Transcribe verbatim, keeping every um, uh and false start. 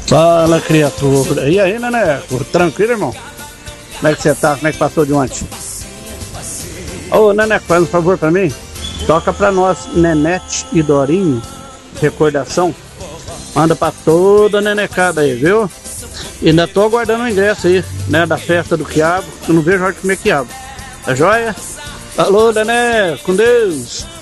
Fala, criatura. E aí, Neneco? Tranquilo, irmão? Como é que você tá? Como é que passou de ontem? Ô, Neneco, faz um favor pra mim. Toca pra nós, Nenete e Dorinho, recordação. Manda pra toda a nenecada aí, viu? E ainda tô aguardando o ingresso aí, né? Da festa do quiabo. Eu não vejo a hora de comer quiabo. Tá joia? Alô, Neneco, com Deus!